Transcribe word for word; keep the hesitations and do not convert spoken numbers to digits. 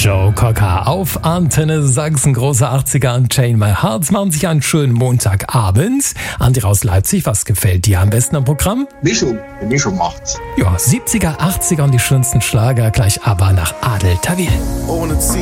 Joe Cocker auf Antenne Sachsen, große achtziger und Chain My Hearts machen sich einen schönen Montagabend. Andi aus Leipzig, was gefällt dir am besten am Programm? Mischung, die Mischung macht's. Ja, siebziger, achtziger und die schönsten Schlager gleich aber nach Adel Tawil. Ohne Ziel.